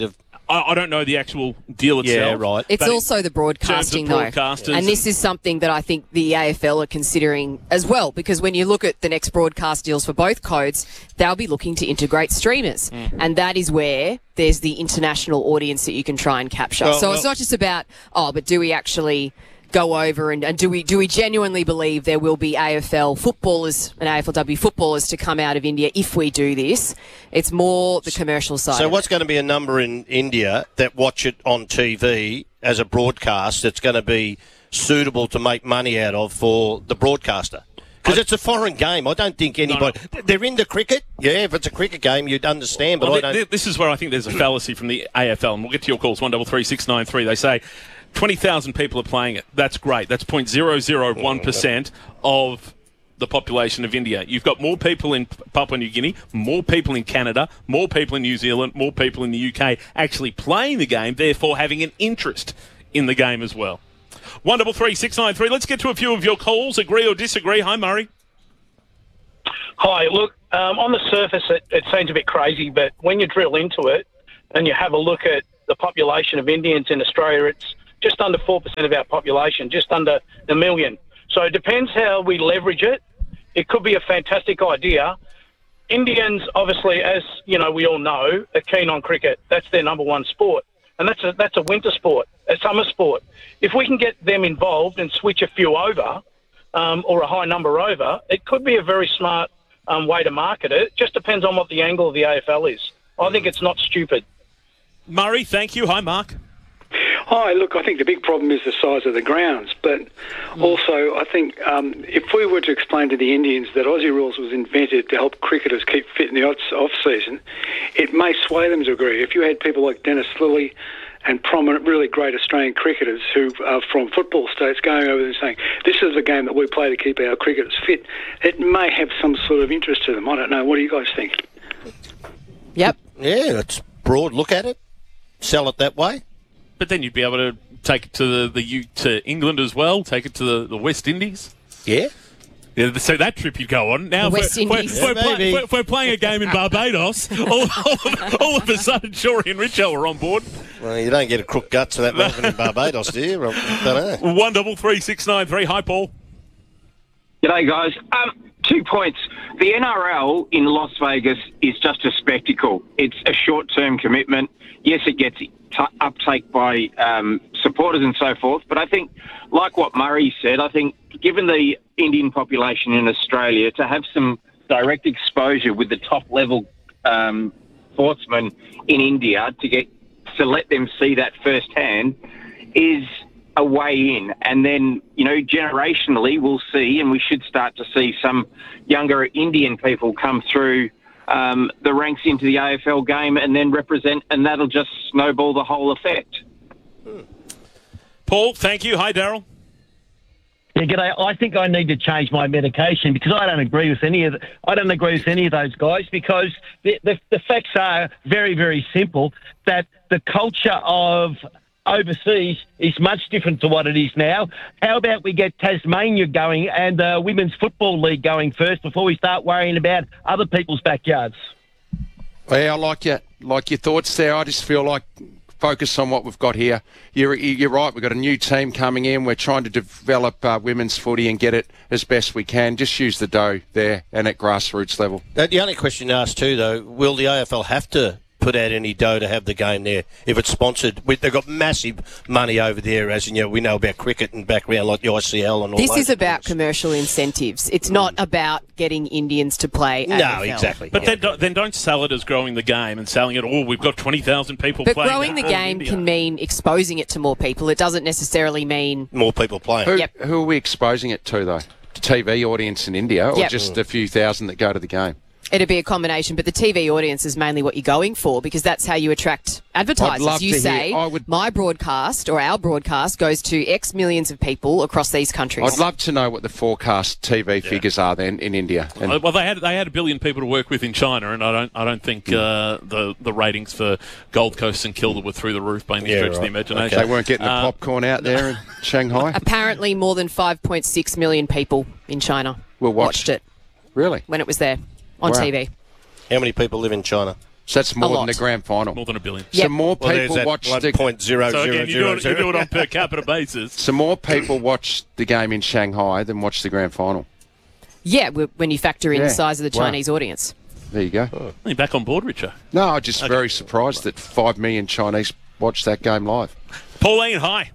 I, I don't know the actual deal itself. Yeah, right. It's but also the broadcasting, in terms though. of broadcasters And this is something that I think the A F L are considering as well, because when you look at the next broadcast deals for both codes, they'll be looking to integrate streamers. Mm. And that is where there's the international audience that you can try and capture. Well, so well- it's not just about, oh, but do we actually go over and, and do we do we genuinely believe there will be A F L footballers and A F L W footballers to come out of India if we do this? It's more the commercial side. So of what's it. going to be a number in India that watch it on T V as a broadcast that's going to be suitable to make money out of for the broadcaster? Because it's a foreign game. I don't think anybody... No, They're into cricket. Yeah, if it's a cricket game, you'd understand, but Well, I th- don't... th- this is where I think there's a fallacy from the A F L, and we'll get to your calls, one double three six nine three. They say twenty thousand people are playing it. That's great. That's zero point zero zero one percent of the population of India. You've got more people in Papua New Guinea, more people in Canada, more people in New Zealand, more people in the U K actually playing the game, therefore having an interest in the game as well. one double three six nine three. Let's get to a few of your calls. Agree or disagree? Hi, Murray. Hi, look, um, on the surface it, it seems a bit crazy, but when you drill into it and you have a look at the population of Indians in Australia, it's just under four percent of our population, just under a million. So it depends how we leverage it. It could be a fantastic idea. Indians, obviously, as you know, we all know, are keen on cricket. That's their number one sport. And that's a, that's a winter sport, a summer sport. If we can get them involved and switch a few over, um, or a high number over, it could be a very smart um, way to market it. It just depends on what the angle of the A F L is. I think it's not stupid. Murray, thank you. Hi, Mark. Hi, look, I think the big problem is the size of the grounds, but also I think um, if we were to explain to the Indians that Aussie rules was invented to help cricketers keep fit in the off- off-season, it may sway them to agree. If you had people like Dennis Lilly and prominent, really great Australian cricketers who are from football states going over there and saying, this is the game that we play to keep our cricketers fit, it may have some sort of interest to them. I don't know. What do you guys think? Yep. Yeah, it's broad look at it. Sell it that way. But then you'd be able to take it to the, the U, to England as well, take it to the, the West Indies. Yeah. Yeah, so that trip you'd go on. Now, The if West we're, Indies. We're, Yeah, we're, play, maybe. we're, we're playing a game in Barbados. all, all, of, all of a sudden, Shorey and Richo are on board. Well, you don't get a crook gut to that moving in Barbados, do you? I don't know. One double three six nine three. Hi, Paul. G'day, guys. Um, two points. The N R L in Las Vegas is just a spectacle. It's a short-term commitment. Yes, it gets t- uptake by um, supporters and so forth, but I think, like what Murray said, I think given the Indian population in Australia, to have some direct exposure with the top-level um, sportsmen in India to get to let them see that firsthand is a way in. And then, you know, generationally we'll see, and we should start to see some younger Indian people come through um, the ranks into the A F L game and then represent, and that'll just snowball the whole effect. Paul, thank you. Hi, Daryl. Yeah, g'day. I think I need to change my medication because I don't agree with any of the, I don't agree with any of those guys because the, the the facts are very, very simple that the culture of overseas is much different to what it is now. How about we get Tasmania going and the Women's Football League going first before we start worrying about other people's backyards? Yeah, I like your, like your thoughts there. I just feel like focus on what we've got here. You're, you're right. We've got a new team coming in. We're trying to develop uh, women's footy and get it as best we can. Just use the dough there and at grassroots level. Uh, the only question asked too, though, will the A F L have to put out any dough to have the game there if it's sponsored? We, they've got massive money over there, as you know, we know about cricket and background like the I C L and all This those is about commercial incentives. It's not about getting Indians to play No, A F L. exactly. But then, don't, then don't sell it as growing the game and selling it, oh, we've got twenty thousand people But playing. growing the that in game India. can mean exposing it to more people. It doesn't necessarily mean... More people playing. Who, Yep. who are we exposing it to, though? The T V audience in India or Yep. just a few thousand that go to the game? It'd be a combination, but the T V audience is mainly what you're going for because that's how you attract advertisers. love You to say, hear- I would- my broadcast or our broadcast goes to X millions of people across these countries. I'd love to know what the forecast T V figures are then in India. And Uh, Well, they had they had a billion people to work with in China, and I don't I don't think Hmm. uh, the the ratings for Gold Coast and Kilda were through the roof by any Yeah, stretch of the right. imagination. they weren't getting the Uh, popcorn out there in Shanghai. Apparently more than five point six million people in China Well, watched it Really? when it was there on Wow. T V. How many people live in China? So that's more A than lot. the grand final. More than a billion. So more Well, there's people that watch one the point zero So zero again, you do, zero it, you do it on per capita basis. so more people watch the game in Shanghai than watch the grand final. Yeah, w- when you factor in Yeah. the size of the Wow. Chinese audience. There you go. Are you back on board, Richard? No, I'm just very surprised that five million Chinese watched that game live. Pauline, hi.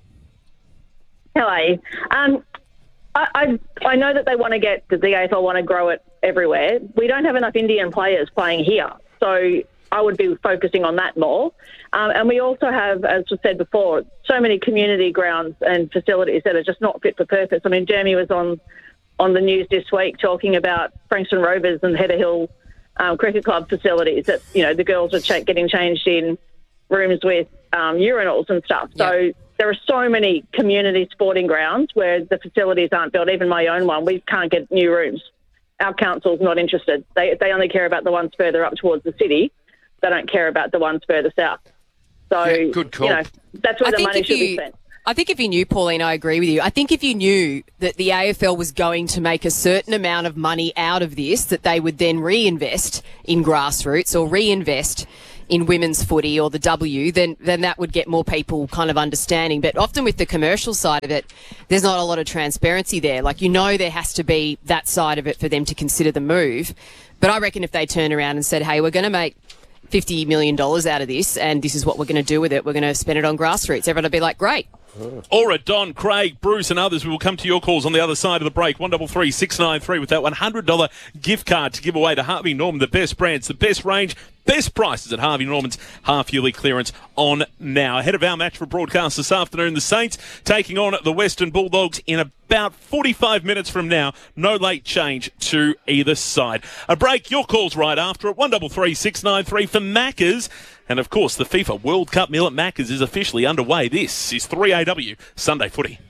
Hello. Um, I, I I know that they want to get the A F L want to grow it everywhere. We don't have enough Indian players playing here, so I would be focusing on that more. Um, and we also have, as was said before, so many community grounds and facilities that are just not fit for purpose. I mean, Jeremy was on on the news this week talking about Frankston Rovers and Heather Hill um, Cricket Club facilities that, you know, the girls are ch- getting changed in rooms with um, urinals and stuff. So Yep. there are so many community sporting grounds where the facilities aren't built. Even my own one, we can't get new rooms. Our council's not interested. They they only care about the ones further up towards the city. They don't care about the ones further south. So, Yeah, good call. you know, that's where I the think money if should be you- spent. I think if you knew, Pauline, I agree with you. I think if you knew that the A F L was going to make a certain amount of money out of this, that they would then reinvest in grassroots or reinvest in women's footy or the W, then then that would get more people kind of understanding. But often with the commercial side of it, there's not a lot of transparency there. Like, you know, there has to be that side of it for them to consider the move. But I reckon if they turn around and said, hey, we're going to make fifty million dollars out of this and this is what we're going to do with it, we're going to spend it on grassroots, everyone would be like, great. Aura, Don, Craig, Bruce and others, we will come to your calls on the other side of the break. one three three, six nine three with that one hundred dollars gift card to give away to Harvey Norman. The best brands, the best range, best prices at Harvey Norman's half-yearly clearance on now. Ahead of our match for broadcast this afternoon, the Saints taking on the Western Bulldogs in about forty-five minutes from now. No late change to either side. A break, your calls right after it. one three three, six nine three for Maccas. And, of course, the FIFA World Cup meal at Maccas is officially underway. This is three A W Sunday Footy.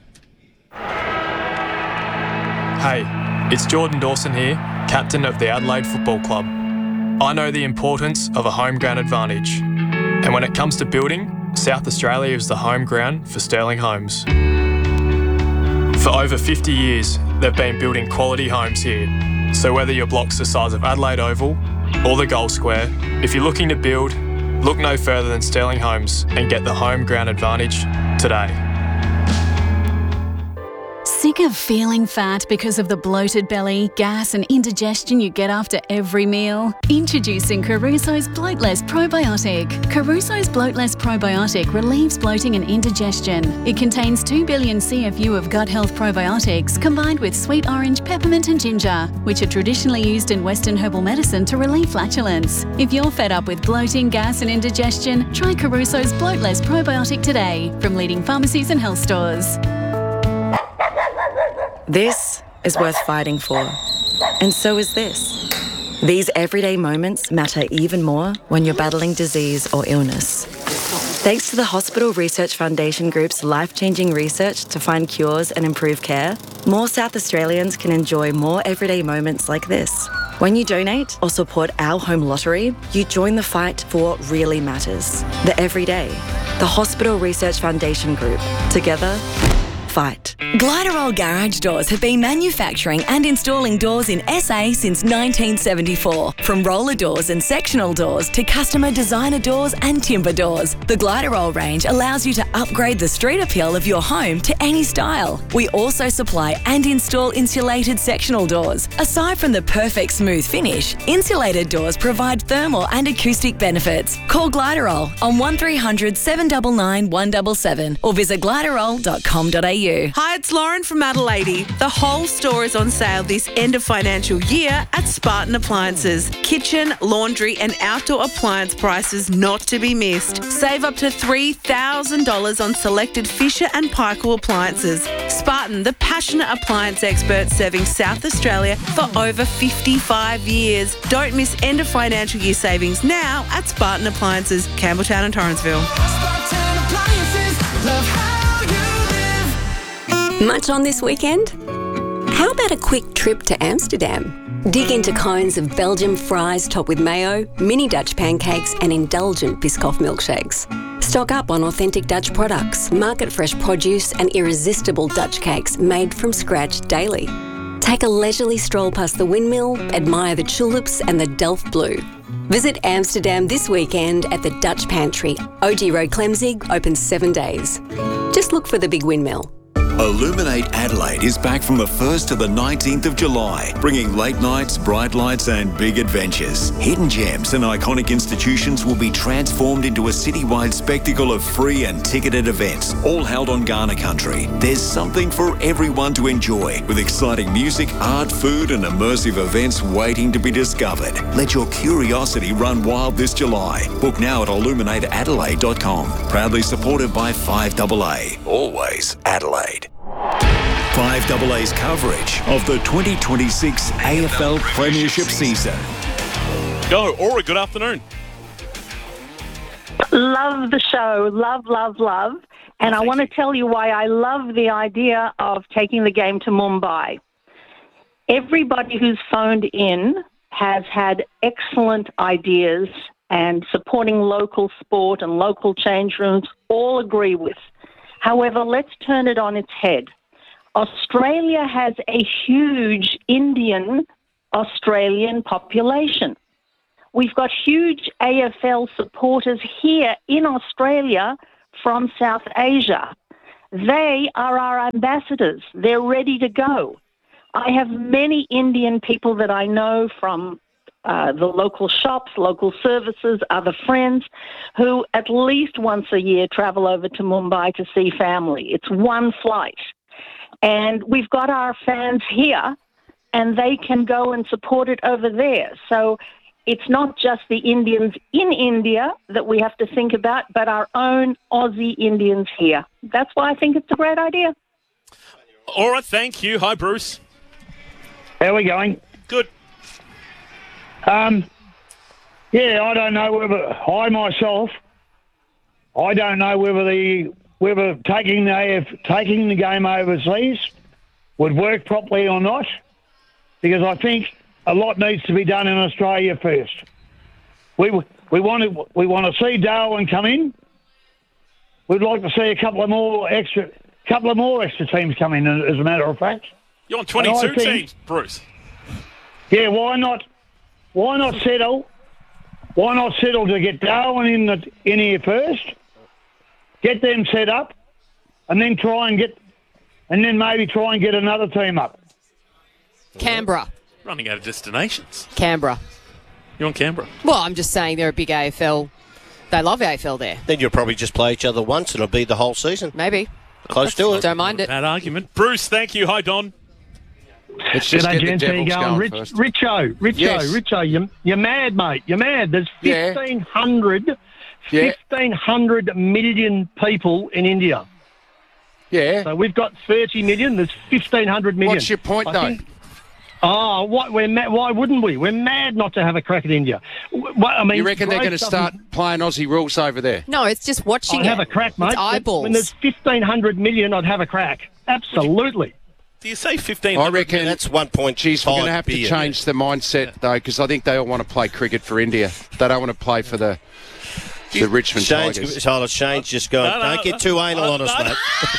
Hey, it's Jordan Dawson here, captain of the Adelaide Football Club. I know the importance of a home ground advantage. And when it comes to building, South Australia is the home ground for Sterling Homes. For over fifty years, they've been building quality homes here. So whether your block's the size of Adelaide Oval or the Gold Square, if you're looking to build, look no further than Sterling Homes and get the home ground advantage today. Sick of feeling fat because of the bloated belly, gas and indigestion you get after every meal? Introducing Caruso's Bloatless Probiotic. Caruso's Bloatless Probiotic relieves bloating and indigestion. It contains two billion C F U of gut health probiotics combined with sweet orange, peppermint and ginger, which are traditionally used in Western herbal medicine to relieve flatulence. If you're fed up with bloating, gas and indigestion, try Caruso's Bloatless Probiotic today from leading pharmacies and health stores. This is worth fighting for. And so is this. These everyday moments matter even more when you're battling disease or illness. Thanks to the Hospital Research Foundation Group's life-changing research to find cures and improve care, more South Australians can enjoy more everyday moments like this. When you donate or support our home lottery, you join the fight for what really matters. The everyday. The Hospital Research Foundation Group. Together, fight. Gliderol Garage Doors have been manufacturing and installing doors in S A since nineteen seventy-four. From roller doors and sectional doors to customer designer doors and timber doors, the Gliderol range allows you to upgrade the street appeal of your home to any style. We also supply and install insulated sectional doors. Aside from the perfect smooth finish, insulated doors provide thermal and acoustic benefits. Call Gliderol on one three hundred, seven nine nine, one seven seven or visit gliderol dot com dot a u. Hi, it's Lauren from Adelaide. The whole store is on sale this end of financial year at Spartan Appliances. Kitchen, laundry and outdoor appliance prices not to be missed. Save up to three thousand dollars on selected Fisher and Paykel appliances. Spartan, the passionate appliance expert serving South Australia for over fifty-five years. Don't miss end of financial year savings now at Spartan Appliances, Campbelltown and Torrensville. Much on this weekend? How about a quick trip to Amsterdam? Dig into cones of Belgian fries topped with mayo, mini Dutch pancakes and indulgent Biscoff milkshakes. Stock up on authentic Dutch products, market-fresh produce and irresistible Dutch cakes made from scratch daily. Take a leisurely stroll past the windmill, admire the tulips and the Delft blue. Visit Amsterdam this weekend at the Dutch Pantry. O G Road Clemzig, open seven days. Just look for the big windmill. Illuminate Adelaide is back from the first to the nineteenth of July, bringing late nights, bright lights and big adventures. Hidden gems and iconic institutions will be transformed into a citywide spectacle of free and ticketed events, all held on Ghana country. There's something for everyone to enjoy, with exciting music, art, food and immersive events waiting to be discovered. Let your curiosity run wild this July. Book now at illuminate adelaide dot com. Proudly supported by five A A. Always Adelaide. five A A's coverage of the twenty twenty-six A F L Premiership season. Go, Aura, good afternoon. Love the show. Love, love, love. And I want to tell you why I love the idea of taking the game to Mumbai. Everybody who's phoned in has had excellent ideas, and supporting local sport and local change rooms all agree with. However, let's turn it on its head. Australia has a huge Indian Australian population. We've got huge A F L supporters here in Australia from South Asia. They are our ambassadors. They're ready to go. I have many Indian people that I know from uh, the local shops, local services, other friends, who at least once a year travel over to Mumbai to see family. It's one flight. And we've got our fans here, and they can go and support it over there. So it's not just the Indians in India that we have to think about, but our own Aussie Indians here. That's why I think it's a great idea. All right, thank you. Hi, Bruce. How are we going? Good. Um, yeah, I don't know whether I myself, I don't know whether the whether taking the A F, taking the game overseas would work properly or not, because I think a lot needs to be done in Australia first. We we want to we want to see Darwin come in. We'd like to see a couple of more extra couple of more extra teams come in. As a matter of fact, you're on twenty-two think, teams, Bruce. Yeah, why not? Why not settle? Why not settle to get Darwin in the in here first? Get them set up, and then try and get, and then maybe try and get another team up. Canberra. Running out of destinations. Canberra. You're on Canberra. Well, I'm just saying they're a big A F L. They love A F L there. Then you'll probably just play each other once and it'll be the whole season. Maybe. Close to it. Don't mind it. Bad argument. Bruce, thank you. Hi, Don. Let's just G'day, get the gents. How you Devils going? going Rich, first. Richo, Richo, Yes. Richo, you, you're mad, mate. You're mad. There's Yeah. fifteen hundred, Yeah. fifteen hundred million people in India. Yeah. So we've got thirty million. There's fifteen hundred million. What's your point, I though? think- Oh, what, we're ma- why wouldn't we? We're mad not to have a crack at India. W- What, I mean, You reckon they're Grace going to doesn't- start playing Aussie rules over there? No, it's just watching I'd it. have a crack, mate. It's eyeballs. When there's fifteen hundred million, I'd have a crack. Absolutely. Do you say fifteen? I reckon that's one point. Geez, we're going to have to billion. change the mindset though, because I think they all want to play cricket for India. They don't want to play for the the Richmond Shane's, Tigers. hold on, Shane's just going, No, no, don't get too no, anal no, on us, no.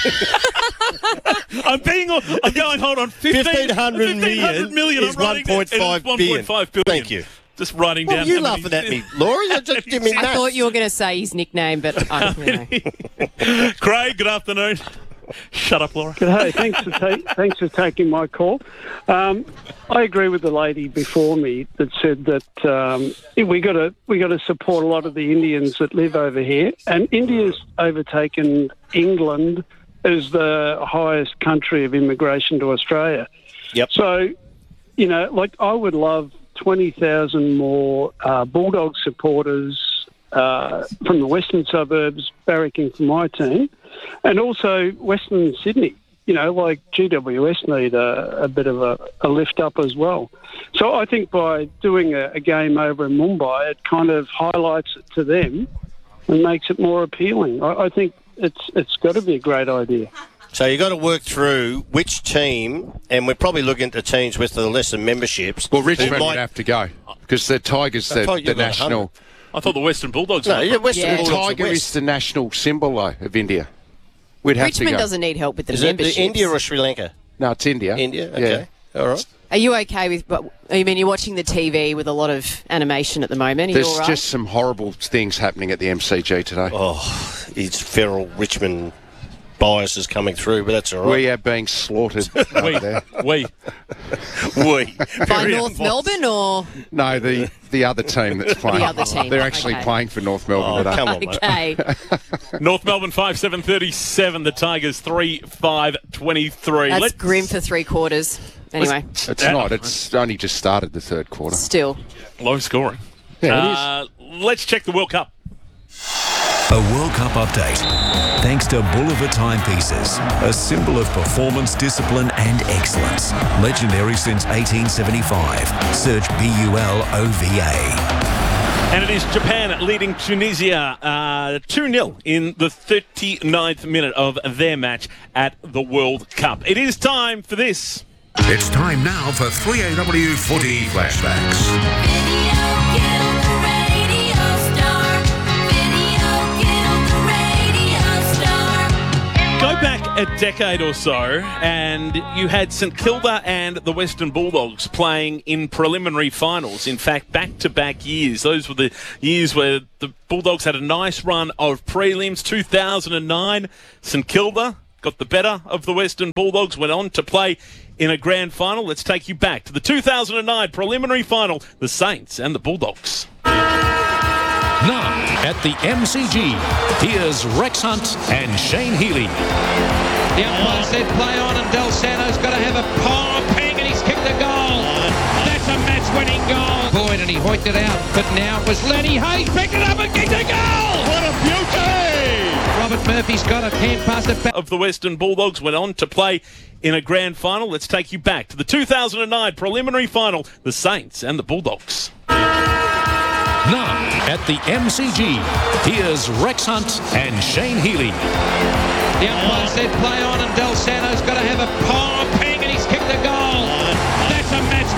mate. I'm being. I'm going. Hold on. fifteen hundred million million is I'm writing down- one point five it is billion. one point five billion. Thank you. Just writing What down. are you how many- laughing at me, Laura? You just give me I maths. thought you were going to say his nickname, but I you know. Craig, good afternoon. Shut up, Laura. Hey, thanks for ta- thanks for taking my call. Um, I agree with the lady before me that said that um, we got to we got to support a lot of the Indians that live over here, and India's overtaken England as the highest country of immigration to Australia. Yep. So, you know, like I would love twenty thousand more uh, Bulldog supporters uh, from the western suburbs barracking for my team. And also Western Sydney, you know, like G W S need a, a bit of a, a lift up as well. So I think by doing a, a game over in Mumbai, it kind of highlights it to them and makes it more appealing. I, I think it's it's got to be a great idea. So you've got to work through which team, and we're probably looking at the teams with the lesser memberships. Well, Richmond who might- would have to go because the Tigers, I the, thought you the got one national. hundred. I thought the Western Bulldogs. No, were- yeah, Western Yeah. The Bulldogs are Tiger West. is the national symbol though of India. We'd have Richmond to go. doesn't need help with the Is it memberships. the India or Sri Lanka? No, it's India. India, Yeah. okay. All right. Are you okay with, what- I mean, you're watching the T V with a lot of animation at the moment. Are you There's all right? just some horrible things happening at the M C G today. Oh, it's feral Richmond bias is coming through, but that's all right. We are being slaughtered over there. We. We. By North Melbourne or? No, the, the other team that's playing. The other team, They're actually okay. playing for North Melbourne Oh, today. come on, mate. Okay. North Melbourne five seven thirty-seven. The Tigers three five twenty-three. That's Let's- grim for three quarters. Anyway, It's not. It's only just started the third quarter. still. Low scoring. Yeah, it is. uh, Let's check the World Cup. A World Cup update. Thanks to Bolivar Timepieces, a symbol of performance, discipline and excellence. Legendary since eighteen seventy-five. Search B U L O V A. And it is Japan leading Tunisia uh, two nil in the thirty-ninth minute of their match at the World Cup. It is time for this. It's time now for three A W Footy Flashbacks. Go back a decade or so, and you had St Kilda and the Western Bulldogs playing in preliminary finals. In fact, back-to-back years. Those were the years where the Bulldogs had a nice run of prelims. two thousand nine, St Kilda got the better of the Western Bulldogs, went on to play in a grand final. Let's take you back to the two thousand nine preliminary final, the Saints and the Bulldogs. Now, at the M C G, here's Rex Hunt and Shane Healy. The umpire said play on, and Del Santo's got to have a palm ping, and he's kicked a goal. That's a match-winning goal. Boyd, and he hoiked it out, but now it was Lenny Hayes picked it up and kicked a goal. What a beauty! Robert Murphy's got a hand past it back. Of the Western Bulldogs went on to play in a grand final. Let's take you back to the two thousand nine preliminary final, the Saints and the Bulldogs. Now, at the M C G, here's Rex Hunt and Shane Healy. The umpire said play on, and Del Santo's got to have a palm ping, and he's kicked a goal. That's a match